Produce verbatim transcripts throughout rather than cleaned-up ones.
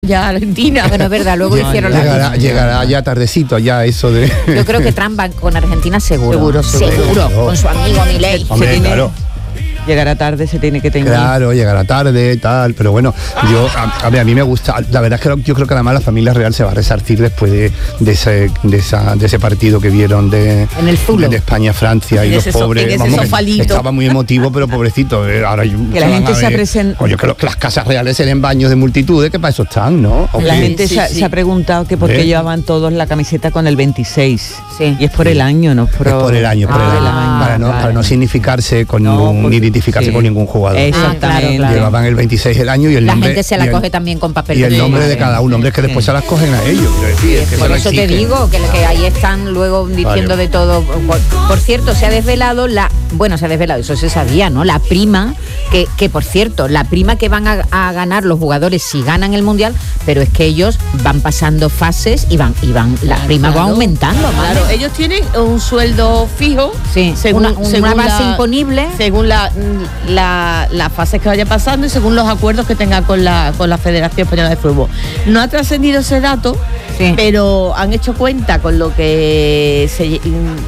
ya Argentina. Bueno, es verdad, luego Lleg- hicieron llegará, la... llegará ya tardecito, ya eso de... Yo creo que Trump va con Argentina seguro. Seguro, seguro. Seguro, Claro. con su amigo Milei. Hombre, tiene- claro. Llegará tarde, se tiene que tener. Claro, llegará tarde, tal, pero bueno, yo a, a, ver, a mí me gusta, la verdad es que lo- yo creo que además la familia real se va a resarcir después de, de ese de, esa, de ese partido que vieron de, En el Zulo. de, de España-Francia y En los ese so- pobres, en ese vamos, que sofalito. estaba muy emotivo, pero pobrecito, eh, ahora yo- Que la van gente a se ver- apresen- Oye, que, lo- que las casas reales se den baños de multitudes, que para eso están, ¿no? ¿O La qué? gente Sí, se, ha- sí. se ha preguntado que por qué ¿Eh? llevaban todos la camiseta con el veintiséis. Sí. Y es por el año, no por, Es por el año, por el Ah, año, para, no, claro. para no significarse con No, ningún, porque- ni identificarse sí. con ningún jugador. Exactamente. Ah, claro, claro. Llevaban el veintiséis el año y el La nombre... gente se y la el- coge también con papel. Y el de nombre de madre. cada uno, hombre, es que después se las cogen a ellos. quiero decir, es que Por lo eso te exigen. digo que, que ahí están luego diciendo Vale. de todo. Por, por cierto, se ha desvelado la, bueno, se ha desvelado, eso se sabía, ¿no? La prima, que, que por cierto, la prima que van a, a ganar los jugadores si ganan el mundial, pero es que ellos van pasando fases y van, y van, la prima va Claro, aumentando, Claro, madre. ellos tienen un sueldo fijo, Sí, según, una- una según base la- imponible. según la, la- las fases que vaya pasando y según los acuerdos que tenga con la con la Federación Española de Fútbol. No ha trascendido ese dato, Sí. pero han hecho cuenta con lo que se, se,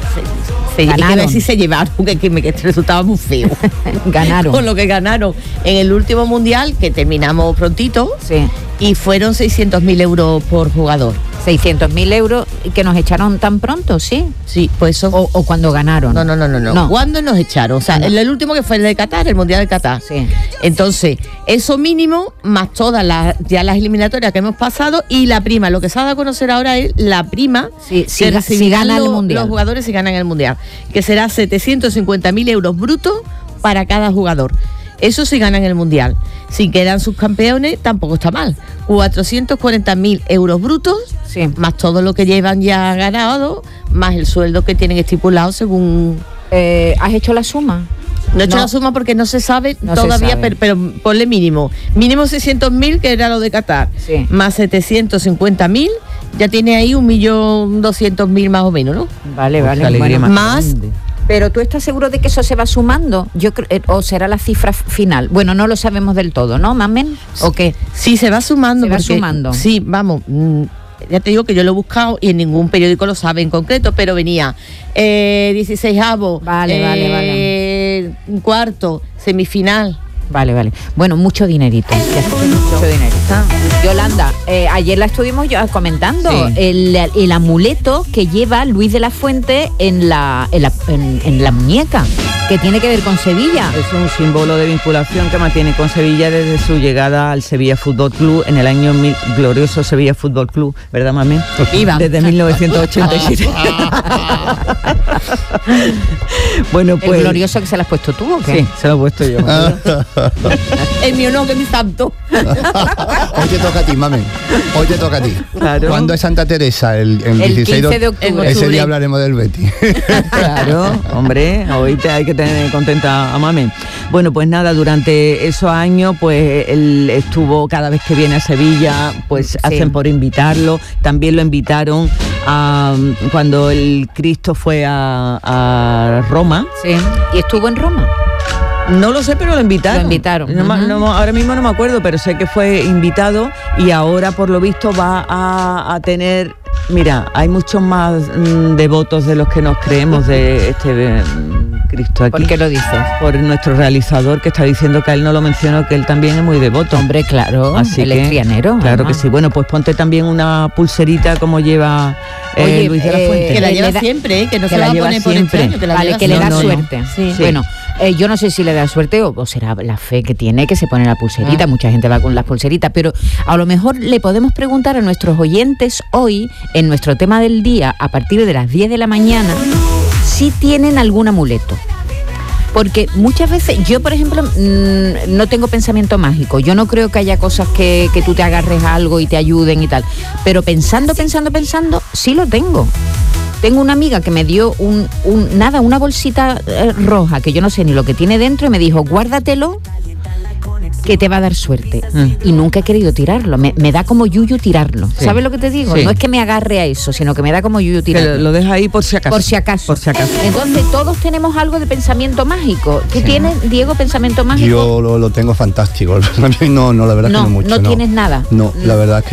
se, Ganaron. que ver si se llevaron, que, que me que resultaba muy feo. Ganaron. Con lo que ganaron en el último mundial, que terminamos prontito, Sí. y fueron seiscientos mil euros por jugador. seiscientos mil euros que nos echaron tan pronto, ¿sí? Sí, pues eso. O, o cuando ganaron. No, no, no, no, no. No. ¿Cuándo nos echaron? O sea, No. el, el último que fue el de Qatar, el Mundial de Qatar. Sí. Entonces, eso mínimo, más todas las ya las eliminatorias que hemos pasado y la prima. Lo que se ha dado a conocer ahora es la prima Sí, si que ga- si recibirán gana el los- Mundial. los jugadores si ganan el Mundial, que será setecientos cincuenta mil euros brutos para cada jugador. Eso si ganan el Mundial. Si quedan subcampeones, tampoco está mal. cuatrocientos cuarenta mil euros brutos, Sí. más todo lo que llevan ya ganado, más el sueldo que tienen estipulado según... Eh, ¿Has hecho la suma? No he hecho No. la suma porque no se sabe No se todavía, sabe. Pero, pero ponle mínimo. Mínimo seiscientos mil, que era lo de Qatar, Sí. más setecientos cincuenta mil, ya tiene ahí un millón doscientos mil más o menos, ¿no? Vale, Pues vale. qué alegría Bueno, más- grande. Pero ¿tú estás seguro de que eso se va sumando? Yo creo, eh, ¿o será la cifra f- final? Bueno, no lo sabemos del todo, ¿no, Mamen? ¿O qué? Sí, se va sumando. Se va porque- sumando. Sí, vamos. mm, Ya te digo que yo lo he buscado y en ningún periódico lo sabe en concreto, pero venía eh, dieciseisavo, Vale, vale, vale. Cuarto, semifinal. Vale, vale. Bueno, mucho dinerito. Ya está, mucho dinerito. Yolanda, eh, ayer la estuvimos ya comentando, Sí. el, el amuleto que lleva Luis de la Fuente en la, en la, en- en la muñeca, que tiene que ver con Sevilla. Es un símbolo de vinculación que mantiene con Sevilla desde su llegada al Sevilla Fútbol Club en el año mil, glorioso Sevilla Fútbol Club, ¿verdad, mami? Viva. Desde mil novecientos ochenta y siete. Bueno, El pues glorioso que se lo has puesto tú, ¿o qué? sí, se lo he puesto yo. El mío no, que es mi santo. Hoy te toca a ti, mamen. Hoy te toca a ti. Claro. ¿Cuándo es Santa Teresa? El, el El dieciséis quince de octubre. Ese día hablaremos del Betis. Claro, hombre, hoy te hay que tener contenta a Mame. Bueno, pues nada, durante esos años, pues él estuvo cada vez que viene a Sevilla, pues Sí. hacen por invitarlo. También lo invitaron a, cuando el Cristo fue a, a Roma. Sí. ¿Y estuvo en Roma? No lo sé, pero lo invitaron. Lo invitaron, No ma- ujú. no- ahora mismo no me acuerdo, pero sé que fue invitado y ahora por lo visto va a, a tener... Mira, hay muchos más mm, devotos de los que nos creemos de este mm, Cristo aquí. ¿Por qué lo dices? Por nuestro realizador que está diciendo que a él no lo mencionó, que él también es muy devoto. Hombre, claro, Así él que, es trianero. Claro además. que sí. Bueno, pues ponte también una pulserita como lleva eh, Oye, Luis de la eh, Fuente. Que la Le lleva da- siempre, ¿eh? Que no que se la va a lleva poner por siempre. extraño, que la Vale, lleva que le da No, no, no. suerte. Sí. Bueno, eh, yo no sé si le da suerte o, o será la fe que tiene que se pone la pulserita. Ah. Mucha gente va con las pulseritas, pero a lo mejor le podemos preguntar a nuestros oyentes hoy, en nuestro tema del día, a partir de las diez de la mañana, si tienen algún amuleto. Porque muchas veces, yo por ejemplo, mmm, no tengo pensamiento mágico, yo no creo que haya cosas que, que tú te agarres a algo y te ayuden y tal, pero pensando, pensando, pensando, sí lo tengo. Tengo una amiga que me dio un, un nada, una bolsita eh, roja, que yo no sé ni lo que tiene dentro, y me dijo, guárdatelo que te va a dar suerte. Mm. Y nunca he querido tirarlo. Me, me da como yuyu tirarlo. Sí. ¿Sabes lo que te digo? Sí. No es que me agarre a eso, sino que me da como yuyu Que tirarlo. lo, lo deja ahí por si acaso. Por si acaso. Por si acaso. Entonces todos tenemos algo de pensamiento mágico. ¿Tú Sí. tienes, Diego, pensamiento mágico? Yo lo, lo tengo fantástico. No, no, la verdad No, es que no mucho. no tienes nada. No, la verdad es